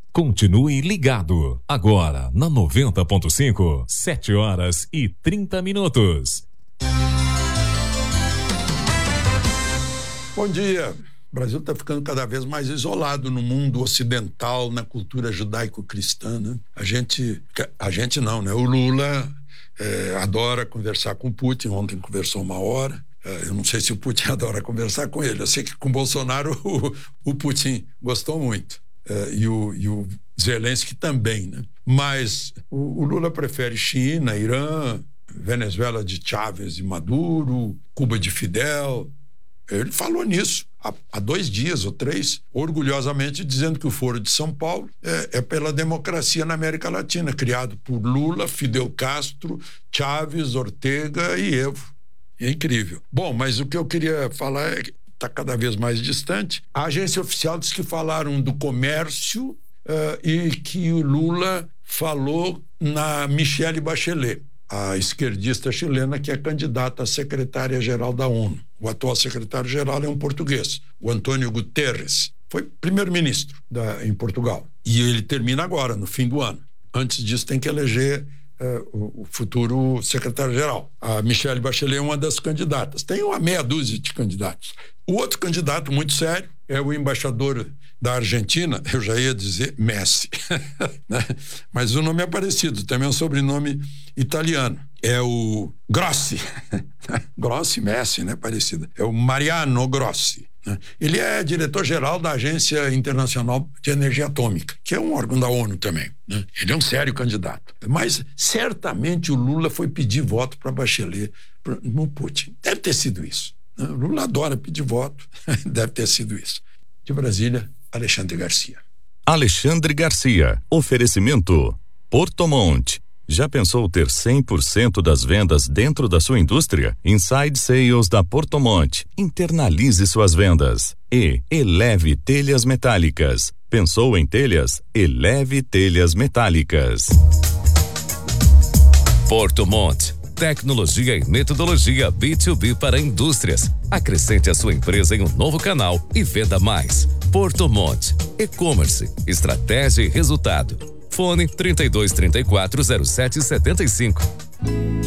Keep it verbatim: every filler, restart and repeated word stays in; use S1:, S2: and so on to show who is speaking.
S1: Continue ligado. Agora, na noventa ponto cinco, sete horas e trinta minutos.
S2: Bom dia. O Brasil está ficando cada vez mais isolado no mundo ocidental, na cultura judaico-cristã, né? A gente, a gente não, né? O Lula é, adora conversar com o Putin. Ontem conversou uma hora. É, eu não sei se o Putin adora conversar com ele. Eu sei que com o Bolsonaro o, o Putin gostou muito. É, e, o, e o Zelensky também, né? Mas o, o Lula prefere China, Irã, Venezuela de Chávez e Maduro, Cuba de Fidel. Ele falou nisso há, há dois dias ou três, orgulhosamente dizendo que o Foro de São Paulo é, é pela democracia na América Latina, criado por Lula, Fidel Castro, Chávez, Ortega e Evo. É incrível. Bom, mas o que eu queria falar é que está cada vez mais distante. A agência oficial diz que falaram do comércio uh, e que o Lula falou na Michelle Bachelet, a esquerdista chilena que é candidata a secretária-geral da ONU. O atual secretário-geral é um português, o Antônio Guterres. Foi primeiro-ministro da, em Portugal. E ele termina agora, no fim do ano. Antes disso, tem que eleger uh, o, o futuro secretário-geral. A Michelle Bachelet é uma das candidatas. Tem uma meia dúzia de candidatos. O outro candidato muito sério é o embaixador da Argentina, eu já ia dizer Messi, né? Mas o nome é parecido, também é um sobrenome italiano. É o Grossi, Grossi, Messi, né? Parecido. É o Mariano Grossi. Né? Ele é diretor-geral da Agência Internacional de Energia Atômica, que é um órgão da ONU também. Né? Ele é um sério candidato. Mas certamente o Lula foi pedir voto para Bachelet no Putin. Deve ter sido isso. O Lula adora pedir voto, deve ter sido isso. De Brasília, Alexandre Garcia.
S3: Alexandre Garcia. Oferecimento Porto Monte. Já pensou ter cem por cento das vendas dentro da sua indústria? Inside Sales da Porto Monte. Internalize suas vendas. E Eleve Telhas Metálicas. Pensou em telhas? Eleve Telhas Metálicas.
S1: Porto Monte. Tecnologia e metodologia B dois B para indústrias. Acrescente a sua empresa em um novo canal e venda mais. Porto Monte. E-commerce, estratégia e resultado. Fone trinta e dois, trinta e quatro, zero sete setenta e cinco.